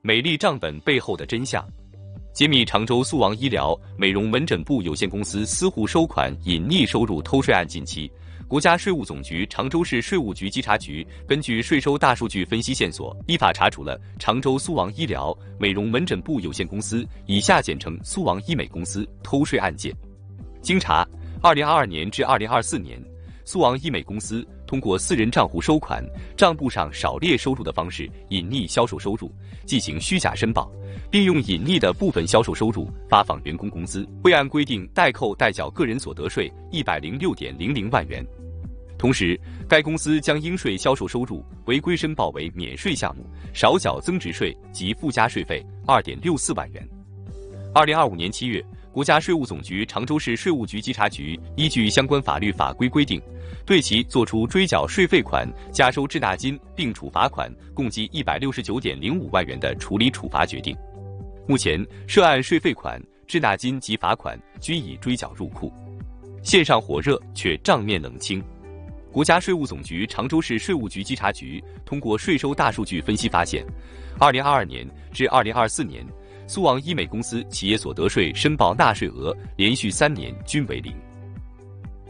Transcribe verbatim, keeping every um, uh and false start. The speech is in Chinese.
美丽账本背后的真相，揭秘常州苏王医疗美容门诊部有限公司私户收款隐匿收入偷税案。近期，国家税务总局常州市税务局稽查局根据税收大数据分析线索，依法查处了常州苏王医疗美容门诊部有限公司（以下简称苏王医美公司）偷税案件。经查，二零二二年至二零二四年，苏王医美公司通过私人账户收款、账簿上少列收入的方式隐匿销售收入，进行虚假申报，并用隐匿的部分销售收入发放员工工资，未按规定代扣代缴个人所得税一百零六点零零万元。同时，该公司将应税销售收入违规申报为免税项目，少缴增值税及附加税费二点六四万元。二零二五年七月，国家税务总局常州市税务局稽查局依据相关法律法规规定，对其作出追缴税费款、加收滞纳金并处罚款共计一百六十九点零五万元的处理处罚决定。目前，涉案税费款、滞纳金及罚款均已追缴入库。线上火热，却账面冷清。国家税务总局常州市税务局稽查局通过税收大数据分析发现，二零二二年至二零二四年，苏王医美公司企业所得税申报纳税额连续三年均为零。